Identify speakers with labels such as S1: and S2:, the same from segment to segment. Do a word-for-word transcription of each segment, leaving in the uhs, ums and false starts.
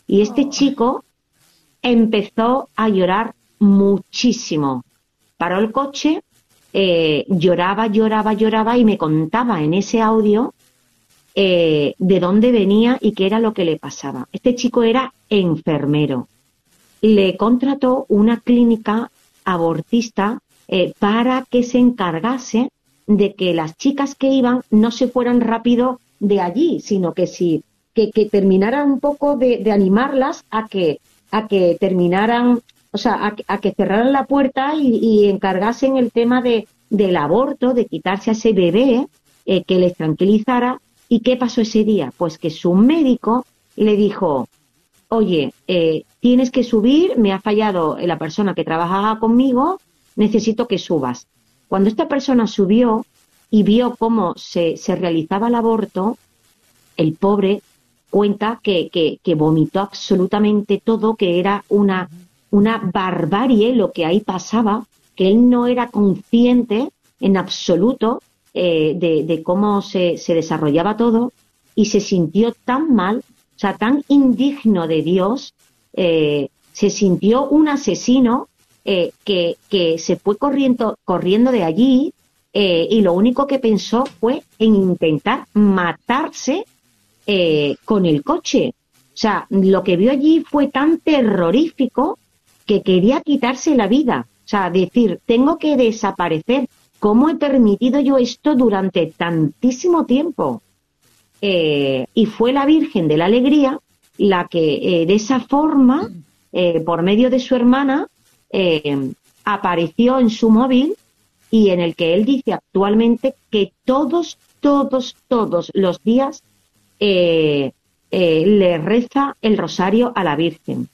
S1: Y este chico empezó a llorar muchísimo. Paró el coche, eh, lloraba, lloraba, lloraba y me contaba en ese audio eh, de dónde venía y qué era lo que le pasaba. Este chico era enfermero. Le contrató una clínica abortista eh, para que se encargase de que las chicas que iban no se fueran rápido de allí, sino que si que, que terminaran un poco de, de animarlas a que a que terminaran, o sea, a, a que cerraran la puerta y, y encargasen el tema de del aborto, de quitarse a ese bebé, eh, que les tranquilizara. ¿Y qué pasó ese día? Pues que su médico le dijo: oye, eh, tienes que subir, me ha fallado la persona que trabajaba conmigo, necesito que subas. Cuando esta persona subió y vio cómo se, se realizaba el aborto, el pobre cuenta que, que, que vomitó absolutamente todo, que era una, una barbarie lo que ahí pasaba, que él no era consciente en absoluto eh, de, de cómo se, se desarrollaba todo, y se sintió tan mal, o sea, tan indigno de Dios, eh, se sintió un asesino eh, que, que se fue corriendo, corriendo de allí eh, y lo único que pensó fue en intentar matarse eh, con el coche. O sea, lo que vio allí fue tan terrorífico que quería quitarse la vida. O sea, decir, tengo que desaparecer. ¿Cómo he permitido yo esto durante tantísimo tiempo? Eh, y fue la Virgen de la Alegría la que eh, de esa forma, eh, por medio de su hermana, eh, apareció en su móvil, y en el que él dice actualmente que todos, todos, todos los días eh, eh, le reza el rosario a la Virgen,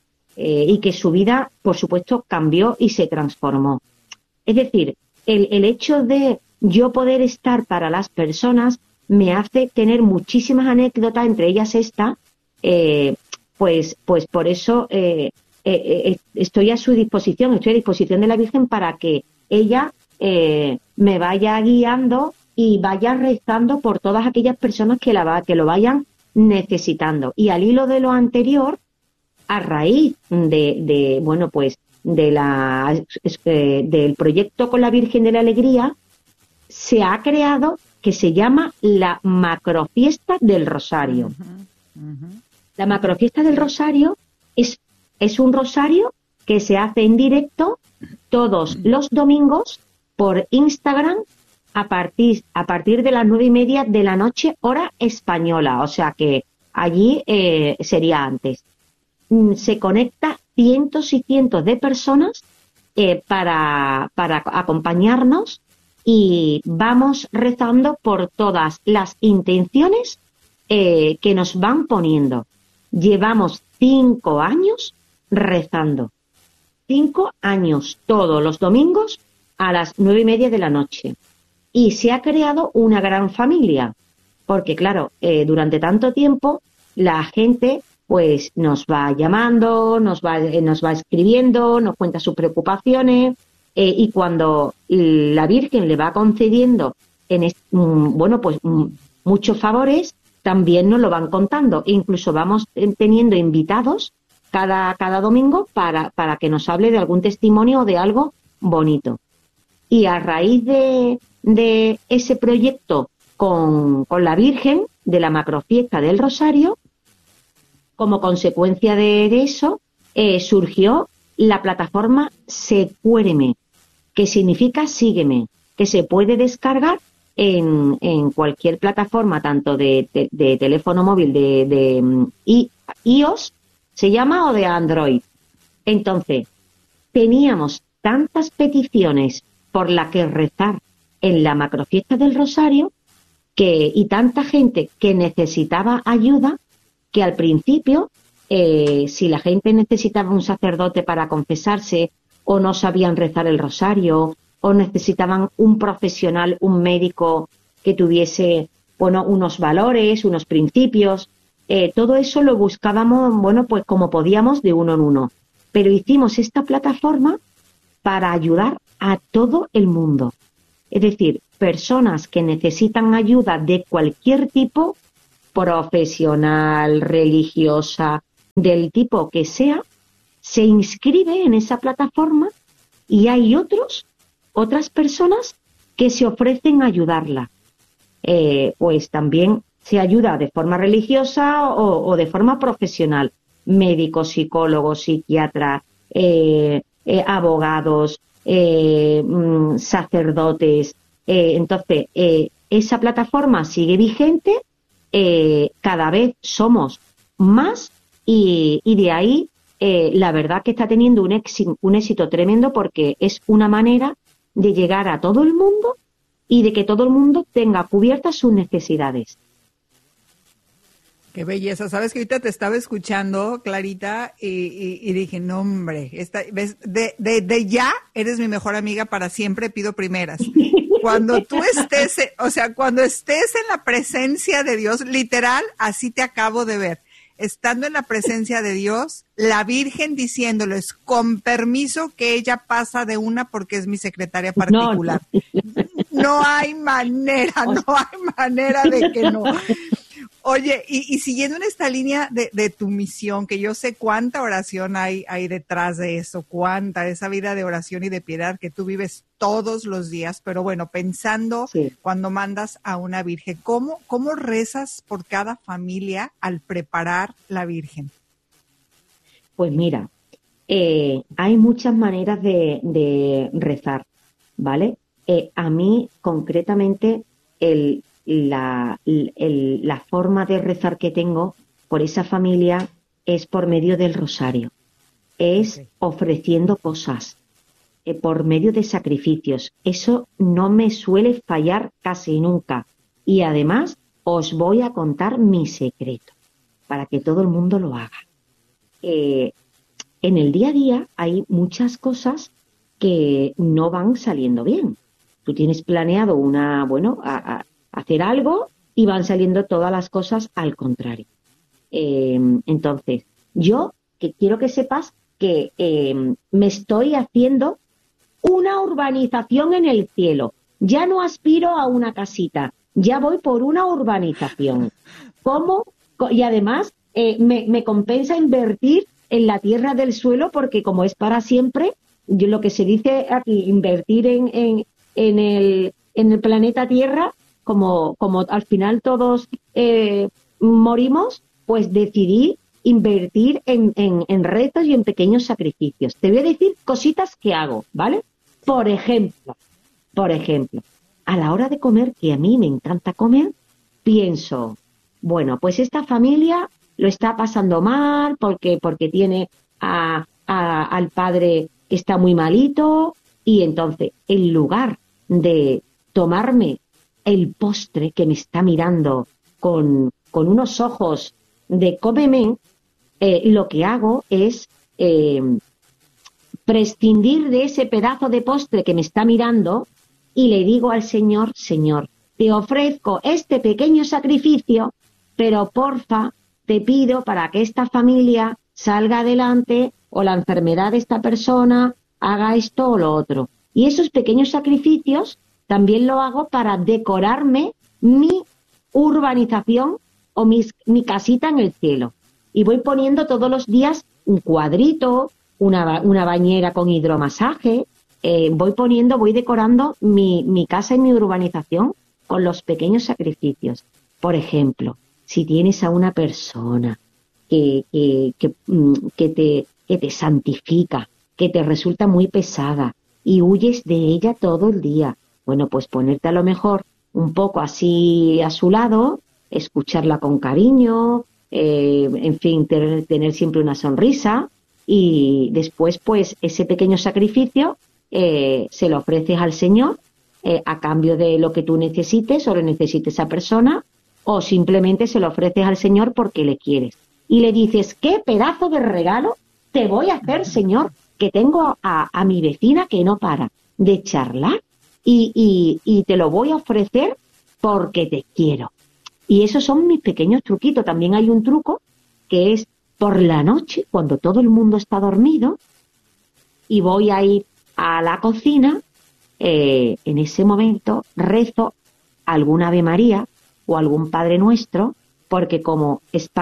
S1: eh, y que su vida, por supuesto, cambió y se transformó. Es decir, el, el hecho de yo poder estar para las personas me hace tener muchísimas anécdotas, entre ellas esta, eh, pues, pues por eso eh, eh, eh, estoy a su disposición, estoy a disposición de la Virgen para que ella eh, me vaya guiando y vaya rezando por todas aquellas personas que, la va, que lo vayan necesitando. Y al hilo de lo anterior, a raíz de, de bueno, pues de la, eh, del proyecto con la Virgen de la Alegría, se ha creado que se llama la Macrofiesta del Rosario. Uh-huh, uh-huh. La Macrofiesta del Rosario es, es un rosario que se hace en directo todos los domingos por Instagram a partir, a partir de las nueve y media de la noche, hora española, o sea que allí eh, sería antes. Se conecta cientos y cientos de personas eh, para, para acompañarnos, y vamos rezando por todas las intenciones eh, que nos van poniendo. Llevamos cinco años rezando. Cinco años, todos los domingos a las nueve y media de la noche. Y se ha creado una gran familia, porque claro, eh, durante tanto tiempo la gente pues nos va llamando, nos va, eh, nos va escribiendo, nos cuenta sus preocupaciones. Eh, y cuando la Virgen le va concediendo en est- mm, bueno pues mm, muchos favores, también nos lo van contando. Incluso vamos teniendo invitados cada, cada domingo para, para que nos hable de algún testimonio o de algo bonito. Y a raíz de, de ese proyecto con, con la Virgen, de la Macrofiesta del Rosario, como consecuencia de, de eso, eh, surgió la plataforma Secuéreme, que significa sígueme, que se puede descargar en, en cualquier plataforma, tanto de, de, de teléfono móvil de, de um, iOS, se llama, o de Android. Entonces, teníamos tantas peticiones por la que rezar en la Macrofiesta del Rosario, que, y tanta gente que necesitaba ayuda, que al principio, eh, si la gente necesitaba un sacerdote para confesarse, o no sabían rezar el rosario, o necesitaban un profesional, un médico que tuviese, bueno, unos valores, unos principios, eh, todo eso lo buscábamos, bueno, pues como podíamos, de uno en uno. Pero hicimos esta plataforma para ayudar a todo el mundo. Es decir, personas que necesitan ayuda de cualquier tipo, profesional, religiosa, del tipo que sea, se inscribe en esa plataforma y hay otros, otras personas que se ofrecen a ayudarla. Eh, pues también se ayuda de forma religiosa o, o de forma profesional. Médicos, psicólogos, psiquiatras, eh, eh, abogados, eh, mm, sacerdotes. Eh, entonces, eh, esa plataforma sigue vigente, eh, cada vez somos más y, y de ahí eh, la verdad que está teniendo un éxito, un éxito tremendo porque es una manera de llegar a todo el mundo y de que todo el mundo tenga cubiertas sus necesidades.
S2: Qué belleza. Sabes que ahorita te estaba escuchando, Clarita, y, y, y dije, no, hombre, esta, ves, de, de, de ya eres mi mejor amiga para siempre, pido primeras. Cuando tú estés, o sea, cuando estés en la presencia de Dios, literal, así te acabo de ver. Estando en la presencia de Dios, la Virgen diciéndoles, con permiso, que ella pasa de una porque es mi secretaria particular. No, no, no hay manera, no hay manera de que no. Oye, y, y siguiendo en esta línea de, de tu misión, que yo sé cuánta oración hay, hay detrás de eso, cuánta, esa vida de oración y de piedad que tú vives todos los días, pero bueno, pensando sí. Cuando mandas a una virgen, ¿cómo, cómo rezas por cada familia al preparar la virgen?
S1: Pues mira, eh, hay muchas maneras de, de rezar, ¿vale? Eh, a mí, concretamente, el... La, el, la forma de rezar que tengo por esa familia es por medio del rosario, es okay. ofreciendo cosas, eh, por medio de sacrificios. Eso no me suele fallar casi nunca. Y además os voy a contar mi secreto para que todo el mundo lo haga. Eh, en el día a día hay muchas cosas que no van saliendo bien. Tú tienes planeado una, bueno, a, a, hacer algo y van saliendo todas las cosas al contrario. Eh, entonces, yo que quiero que sepas que eh, me estoy haciendo una urbanización en el cielo. Ya no aspiro a una casita, ya voy por una urbanización. ¿Cómo? Y además eh, me, me compensa invertir en la tierra del suelo porque como es para siempre, yo, lo que se dice aquí, invertir en, en, en, el, en el planeta Tierra, Como, como al final todos eh, morimos, pues decidí invertir en, en, en retos y en pequeños sacrificios. Te voy a decir cositas que hago, ¿vale? Por ejemplo, por ejemplo, a la hora de comer, que a mí me encanta comer, pienso, bueno, pues esta familia lo está pasando mal porque, porque tiene a, a, al padre que está muy malito y entonces, en lugar de tomarme el postre que me está mirando con, con unos ojos de cómeme, eh, lo que hago es eh, prescindir de ese pedazo de postre que me está mirando y le digo al Señor, Señor, te ofrezco este pequeño sacrificio, pero porfa, te pido para que esta familia salga adelante o la enfermedad de esta persona haga esto o lo otro. Y esos pequeños sacrificios también lo hago para decorarme mi urbanización o mis, mi casita en el cielo. Y voy poniendo todos los días un cuadrito, una, una bañera con hidromasaje. Eh, voy poniendo, voy decorando mi, mi casa y mi urbanización con los pequeños sacrificios. Por ejemplo, si tienes a una persona que, que, que, que, te, que te santifica, que te resulta muy pesada y huyes de ella todo el día, bueno, pues ponerte a lo mejor un poco así a su lado, escucharla con cariño, eh, en fin, tener, tener siempre una sonrisa y después, pues, ese pequeño sacrificio eh, se lo ofreces al Señor eh, a cambio de lo que tú necesites o le necesite esa persona o simplemente se lo ofreces al Señor porque le quieres. Y le dices, ¿qué pedazo de regalo te voy a hacer, Señor? Que tengo a, a mi vecina que no para de charlar. Y, y, y te lo voy a ofrecer porque te quiero. Y esos son mis pequeños truquitos. También hay un truco que es por la noche, cuando todo el mundo está dormido, y voy a ir a la cocina, eh, en ese momento rezo algún Ave María o algún Padre Nuestro, porque como España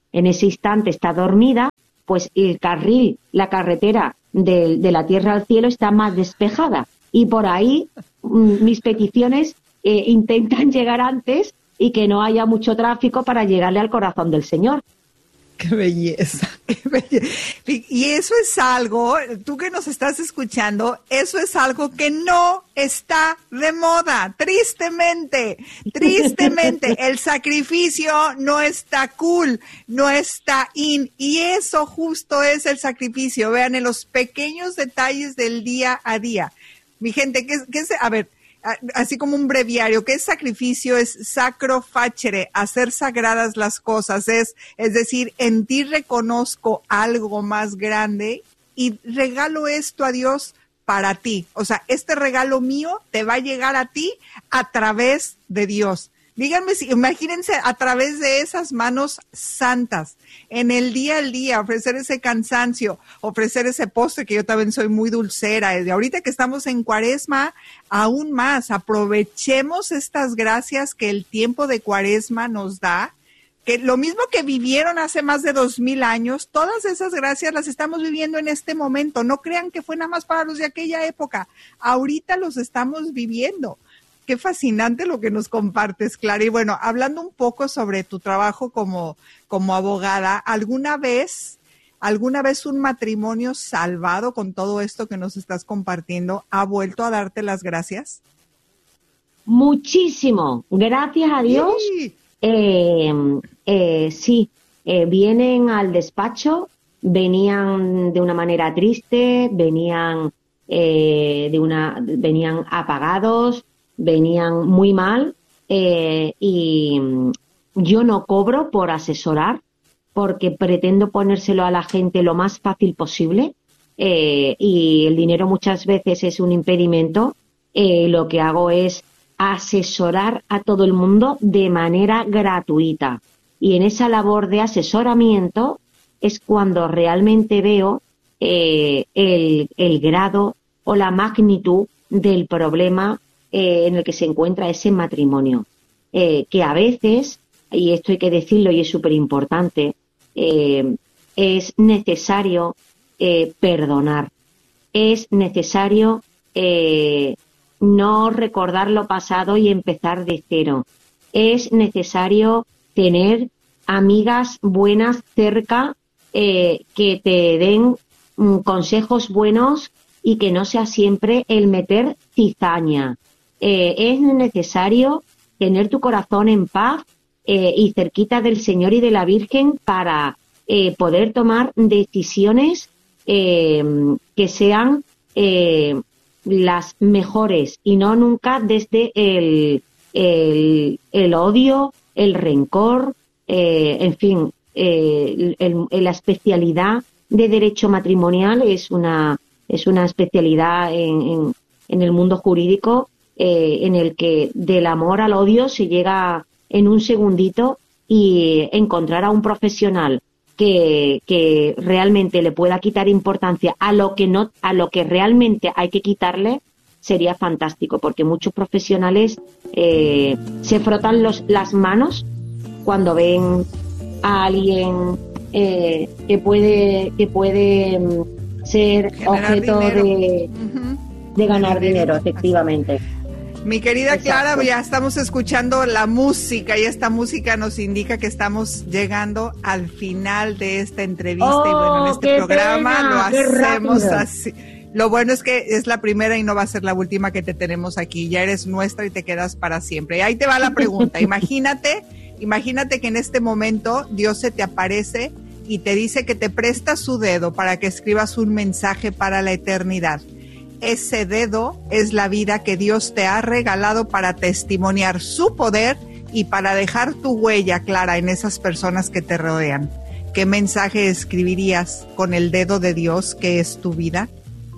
S1: en ese instante está dormida, pues el carril, la carretera de, de la tierra al cielo está más despejada. Y por ahí mm, mis peticiones eh, intentan llegar antes y que no haya mucho tráfico para llegarle al corazón del Señor.
S2: ¡Qué belleza! ¡Qué belleza! Y eso es algo, tú que nos estás escuchando, eso es algo que no está de moda, tristemente, tristemente. El sacrificio no está cool, no está in, y eso justo es el sacrificio. Vean, en los pequeños detalles del día a día. Mi gente, ¿qué es? Qué es? A ver, así como un breviario, ¿qué es sacrificio? Es sacro facere, hacer sagradas las cosas, es, es decir, en ti reconozco algo más grande y regalo esto a Dios para ti. O sea, este regalo mío te va a llegar a ti a través de Dios. Díganme, si, imagínense a través de esas manos santas, en el día al día, ofrecer ese cansancio, ofrecer ese postre, que yo también soy muy dulcera. Desde ahorita que estamos en Cuaresma, aún más, aprovechemos estas gracias que el tiempo de Cuaresma nos da, que lo mismo que vivieron hace más de dos mil años, todas esas gracias las estamos viviendo en este momento. No crean que fue nada más para los de aquella época, ahorita los estamos viviendo. Qué fascinante lo que nos compartes, Clara. Y bueno, hablando un poco sobre tu trabajo como, como abogada, ¿alguna vez, alguna vez un matrimonio salvado con todo esto que nos estás compartiendo ha vuelto a darte las gracias?
S1: Muchísimo, gracias a Dios. Sí, eh, eh, sí. Eh, vienen al despacho, venían de una manera triste, venían, eh, de una, venían apagados, venían muy mal, eh, y yo no cobro por asesorar porque pretendo ponérselo a la gente lo más fácil posible, eh, y el dinero muchas veces es un impedimento. Eh, lo que hago es asesorar a todo el mundo de manera gratuita, y en esa labor de asesoramiento es cuando realmente veo eh, el, el grado o la magnitud del problema Eh, en el que se encuentra ese matrimonio, eh, que a veces, y esto hay que decirlo y es súper importante, eh, es necesario eh, perdonar, es necesario eh, no recordar lo pasado y empezar de cero, es necesario tener amigas buenas cerca, eh, que te den mm, consejos buenos y que no sea siempre el meter cizaña. Eh, es necesario tener tu corazón en paz eh, y cerquita del Señor y de la Virgen para eh, poder tomar decisiones eh, que sean eh, las mejores y no nunca desde el, el, el odio, el rencor, eh, en fin, eh, el, el, la especialidad de derecho matrimonial es una, es una especialidad en, en, en el mundo jurídico, Eh, en el que del amor al odio se llega en un segundito, y encontrar a un profesional que, que realmente le pueda quitar importancia a lo que no, a lo que realmente hay que quitarle sería fantástico, porque muchos profesionales eh, se frotan los, las manos cuando ven a alguien eh, que puede que puede ser Generar objeto dinero. de, uh-huh. de ganar dinero, efectivamente.
S2: Mi querida Clara, Exacto. Ya estamos escuchando la música y esta música nos indica que estamos llegando al final de esta entrevista.
S1: Oh,
S2: y bueno, en este programa
S1: pena,
S2: lo hacemos
S1: rápido.
S2: así. Lo bueno es que es la primera y no va a ser la última que te tenemos aquí. Ya eres nuestra y te quedas para siempre. Y ahí te va la pregunta. Imagínate, imagínate que en este momento Dios se te aparece y te dice que te presta su dedo para que escribas un mensaje para la eternidad. Ese dedo es la vida que Dios te ha regalado para testimoniar su poder y para dejar tu huella clara en esas personas que te rodean. ¿Qué mensaje escribirías con el dedo de Dios que es tu vida?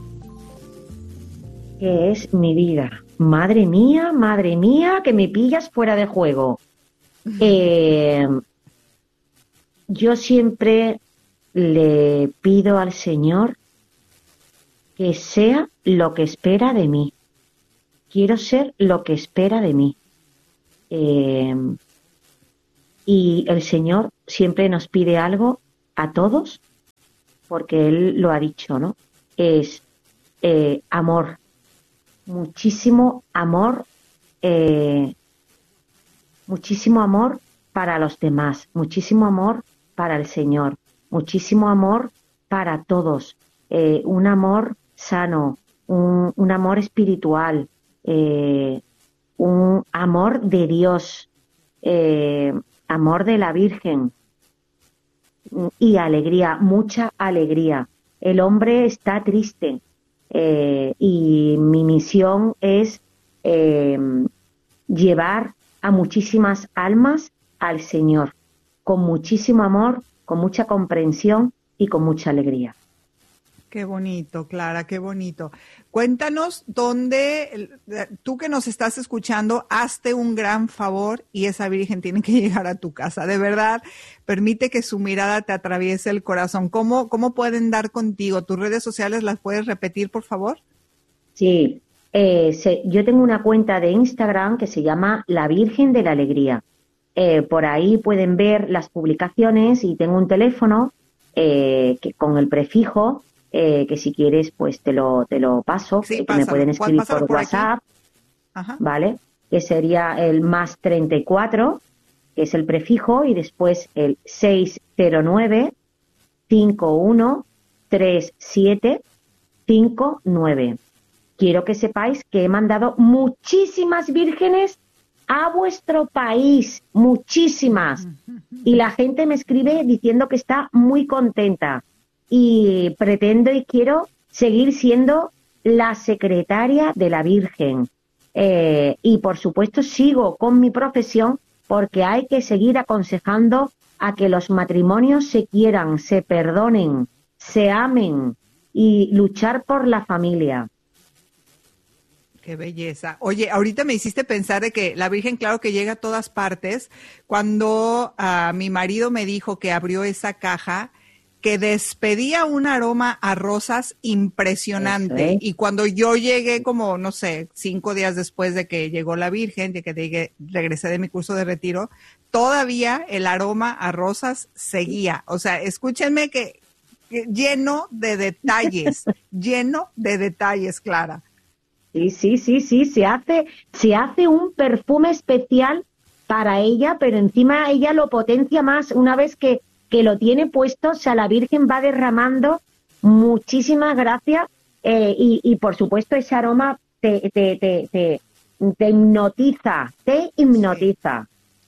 S1: ¿Qué es mi vida? Madre mía, madre mía, que me pillas fuera de juego. Eh, yo siempre le pido al Señor que sea lo que espera de mí. Quiero ser lo que espera de mí. Eh, y el Señor siempre nos pide algo a todos, porque Él lo ha dicho, ¿no? Es eh, amor, muchísimo amor, eh, muchísimo amor para los demás, muchísimo amor para el Señor, muchísimo amor para todos, eh, un amor sano, un, un amor espiritual, eh, un amor de Dios, eh, amor de la Virgen y alegría, mucha alegría. El hombre está triste eh, y mi misión es eh, llevar a muchísimas almas al Señor, con muchísimo amor, con mucha comprensión y con mucha alegría.
S2: Qué bonito, Clara, qué bonito. Cuéntanos dónde, tú que nos estás escuchando, hazte un gran favor y esa Virgen tiene que llegar a tu casa. De verdad, permite que su mirada te atraviese el corazón. ¿Cómo, cómo pueden dar contigo? ¿Tus redes sociales las puedes repetir, por favor?
S1: Sí, eh, se, yo tengo una cuenta de Instagram que se llama La Virgen de la Alegría. Eh, por ahí pueden ver las publicaciones y tengo un teléfono eh, que, con el prefijo Eh, que si quieres pues te lo te lo paso,
S2: sí,
S1: que
S2: pásalo,
S1: me pueden escribir por,
S2: por
S1: WhatsApp, ¿vale? Que sería el más treinta y cuatro, que es el prefijo, y después el seis cero nueve, cinco uno, tres siete, cinco nueve. Quiero que sepáis que he mandado muchísimas vírgenes a vuestro país, muchísimas, y la gente me escribe diciendo que está muy contenta. Y pretendo y quiero seguir siendo la secretaria de la Virgen. Eh, y, por supuesto, sigo con mi profesión porque hay que seguir aconsejando a que los matrimonios se quieran, se perdonen, se amen y luchar por la familia.
S2: Qué belleza. Oye, ahorita me hiciste pensar de que la Virgen, claro que llega a todas partes. Cuando uh, mi marido me dijo que abrió esa caja, que despedía un aroma a rosas impresionante. Y cuando yo llegué como, no sé, cinco días después de que llegó la Virgen, de que llegué, regresé de mi curso de retiro, todavía el aroma a rosas seguía. O sea, escúchenme que, que lleno de detalles, lleno de detalles, Clara.
S1: Sí, sí, sí, sí, se hace, se hace un perfume especial para ella, pero encima ella lo potencia más una vez que que lo tiene puesto, o sea, la Virgen va derramando muchísimas gracias eh, y, y, por supuesto, ese aroma te, te, te, te, te hipnotiza, te hipnotiza.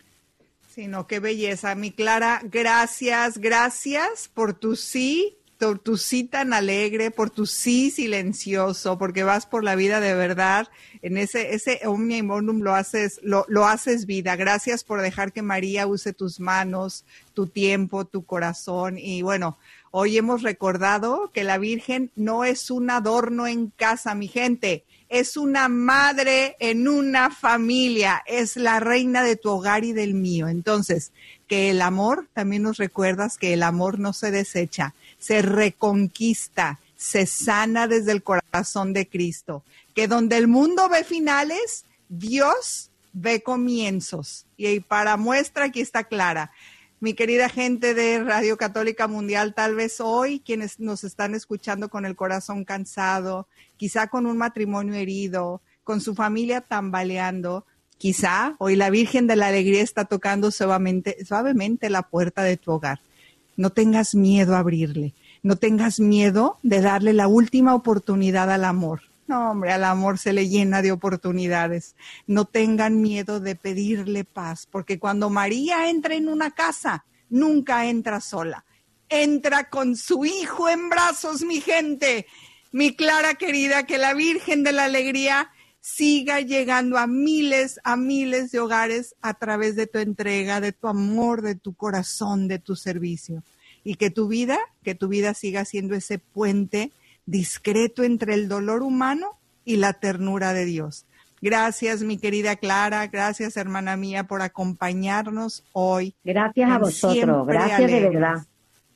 S2: Sí, no, qué belleza. Mi Clara, gracias, gracias por tu sí, por tu sí tan alegre, por tu sí silencioso, porque vas por la vida de verdad, en ese, ese omnia bonum lo haces, lo, lo haces vida. Gracias por dejar que María use tus manos, tu tiempo, tu corazón. Y bueno, hoy hemos recordado que la Virgen no es un adorno en casa, mi gente, es una madre en una familia, es la reina de tu hogar y del mío. Entonces, que el amor, también nos recuerdas que el amor no se desecha, se reconquista, se sana desde el corazón de Cristo. Que donde el mundo ve finales, Dios ve comienzos. Y para muestra aquí está Clara. Mi querida gente de Radio Católica Mundial, tal vez hoy quienes nos están escuchando con el corazón cansado, quizá con un matrimonio herido, con su familia tambaleando, quizá hoy la Virgen de la Alegría está tocando suavemente, suavemente la puerta de tu hogar. No tengas miedo a abrirle, no tengas miedo de darle la última oportunidad al amor. No, hombre, al amor se le llena de oportunidades. No tengan miedo de pedirle paz, porque cuando María entra en una casa, nunca entra sola. Entra con su hijo en brazos, mi gente. Mi Clara querida, que la Virgen de la Alegría siga llegando a miles, a miles de hogares a través de tu entrega, de tu amor, de tu corazón, de tu servicio. Y que tu vida, que tu vida siga siendo ese puente discreto entre el dolor humano y la ternura de Dios. Gracias, mi querida Clara, gracias, hermana mía, por acompañarnos hoy.
S1: Gracias a vosotros, gracias alegres. De verdad.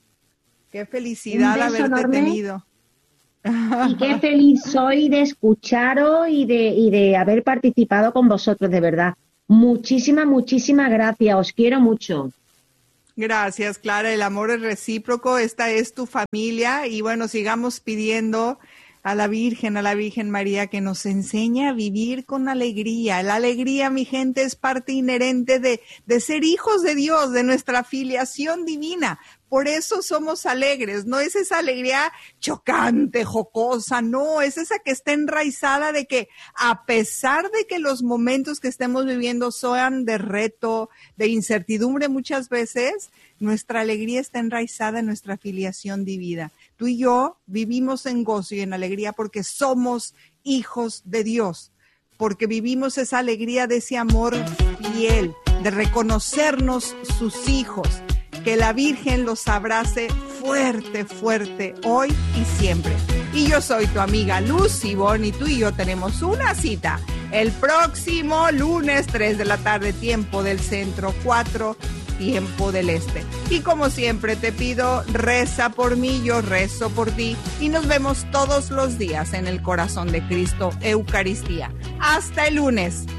S2: Qué felicidad haberte enorme. Tenido.
S1: Y qué feliz soy de escucharos y de, y de haber participado con vosotros, de verdad. Muchísimas, muchísimas gracias. Os quiero mucho.
S2: Gracias, Clara. El amor es recíproco. Esta es tu familia. Y bueno, sigamos pidiendo a la Virgen, a la Virgen María, que nos enseñe a vivir con alegría. La alegría, mi gente, es parte inherente de, de ser hijos de Dios, de nuestra filiación divina. Por eso somos alegres. No es esa alegría chocante, jocosa, no, es esa que está enraizada de que a pesar de que los momentos que estemos viviendo sean de reto, de incertidumbre muchas veces, nuestra alegría está enraizada en nuestra filiación divina. Tú y yo vivimos en gozo y en alegría porque somos hijos de Dios, porque vivimos esa alegría de ese amor fiel, de reconocernos sus hijos. Que la Virgen los abrace fuerte, fuerte, hoy y siempre. Y yo soy tu amiga Lucy Bon y tú y yo tenemos una cita el próximo lunes, tres de la tarde, tiempo del centro, cuatro, tiempo del este. Y como siempre te pido, reza por mí, yo rezo por ti y nos vemos todos los días en el corazón de Cristo, Eucaristía. Hasta el lunes.